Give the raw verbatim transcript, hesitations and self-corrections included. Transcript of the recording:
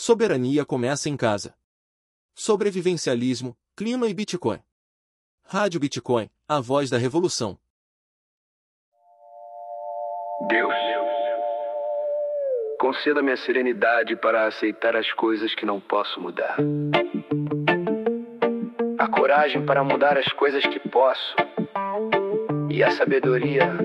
Soberania começa em casa. Sobrevivencialismo, clima e Bitcoin. Rádio Bitcoin, a voz da revolução. Deus, conceda-me a serenidade para aceitar as coisas que não posso mudar. A coragem para mudar as coisas que posso. E a sabedoria